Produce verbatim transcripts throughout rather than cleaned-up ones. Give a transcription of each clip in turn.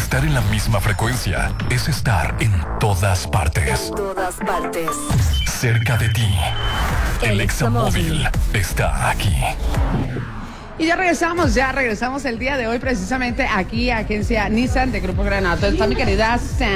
Estar en la misma frecuencia es estar en todas partes. En todas partes. Cerca de ti. El, el Examóvil está aquí. Y ya regresamos, ya regresamos el día de hoy precisamente aquí a Agencia Nissan de Grupo Granato. Está mi querida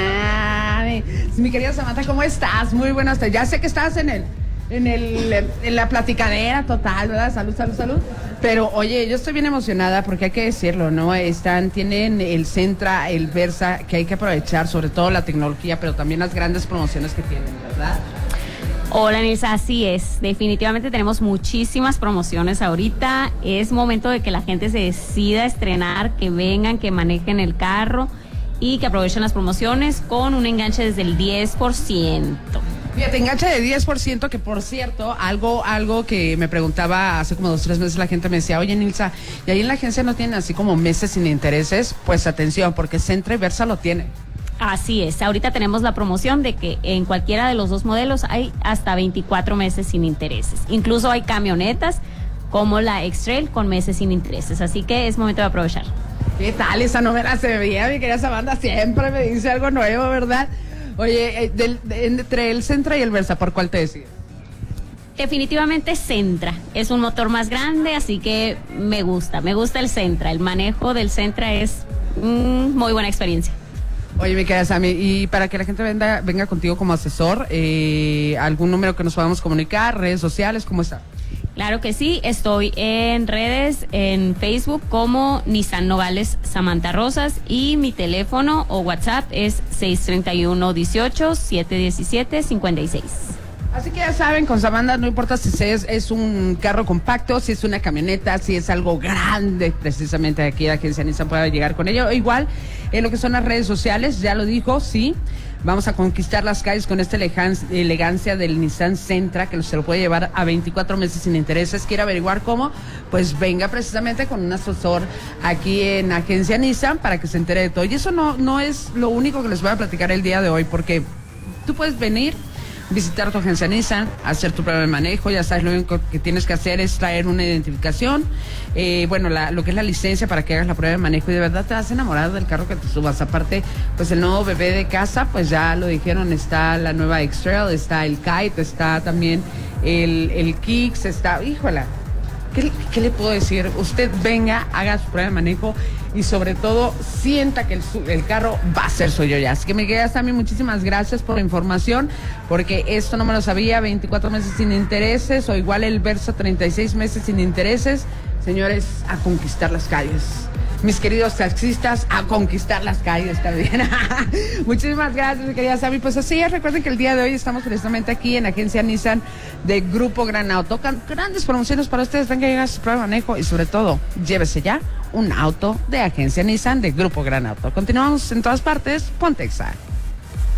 Sammy. Mi querida Samantha, ¿cómo estás? Muy buenas tardes. Ya sé que estás en el, en el, en la platicadera total, ¿verdad? Salud, salud, salud. Pero oye, yo estoy bien emocionada porque hay que decirlo, ¿no? Están, tienen el Sentra, el Versa, que hay que aprovechar, sobre todo la tecnología, pero también las grandes promociones que tienen, ¿verdad? Hola, Nilsa, así es. Definitivamente tenemos muchísimas promociones ahorita. Es momento de que la gente se decida a estrenar, que vengan, que manejen el carro y que aprovechen las promociones con un enganche desde el diez por ciento. Fíjate, enganche de diez por ciento, que por cierto, algo algo que me preguntaba hace como dos, tres meses la gente me decía, oye, Nilsa, ¿y ahí en la agencia no tienen así como meses sin intereses? Pues atención, porque Sentra y Versa lo tienen. Así es, ahorita tenemos la promoción de que en cualquiera de los dos modelos hay hasta veinticuatro meses sin intereses. Incluso hay camionetas como la X-Trail con meses sin intereses, así que es momento de aprovechar. ¿Qué tal? Esa no me la sabía, mi querida Samantha, siempre me dice algo nuevo, ¿verdad? Oye, del, de, entre el Sentra y el Versa, ¿por cuál te decides? Definitivamente Sentra, es un motor más grande, así que me gusta, me gusta el Sentra, el manejo del Sentra es mmm, muy buena experiencia. Oye, mi querida Sammy, y para que la gente venga, venga contigo como asesor, eh, ¿algún número que nos podamos comunicar, redes sociales, cómo está? Claro que sí, estoy en redes, en Facebook como Nissan Nogales Samantha Rosas y mi teléfono o WhatsApp es seis treinta y uno dieciocho setecientos diecisiete cincuenta y seis. Así que ya saben, con Samantha no importa si es, es un carro compacto, si es una camioneta, si es algo grande, precisamente aquí la agencia Nissan puede llegar con ello. Igual, en lo que son las redes sociales, ya lo dijo, sí, vamos a conquistar las calles con esta elegancia del Nissan Sentra, que se lo puede llevar a veinticuatro meses sin intereses. ¿Quiere averiguar cómo? Pues venga precisamente con un asesor aquí en Agencia Nissan para que se entere de todo. Y eso no, no es lo único que les voy a platicar el día de hoy, porque tú puedes venir, visitar tu agencia Nissan, hacer tu prueba de manejo, ya sabes, lo único que tienes que hacer es traer una identificación, eh, bueno, la, lo que es la licencia para que hagas la prueba de manejo y de verdad te vas a enamorar del carro que te subas. Aparte, pues el nuevo bebé de casa, pues ya lo dijeron, está la nueva X-Trail, está el Kite, está también el, el Kicks, está, híjola, ¿qué, ¿qué le puedo decir? Usted venga, haga su prueba de manejo y sobre todo sienta que el, el carro va a ser suyo ya. Así que me queda Sammy, muchísimas gracias por la información, porque esto no me lo sabía, veinticuatro meses sin intereses, o igual el Versa treinta y seis meses sin intereses. Señores, a conquistar las calles. Mis queridos taxistas, a conquistar las calles también. Muchísimas gracias, mi querida Sammy. Pues así es, recuerden que el día de hoy estamos precisamente aquí en Agencia Nissan de Grupo Granato. Tocan grandes promociones para ustedes, vengan a llegar a su prueba de manejo y sobre todo, llévese ya un auto de Agencia Nissan de Grupo Granato. Continuamos en todas partes, ponte Exa.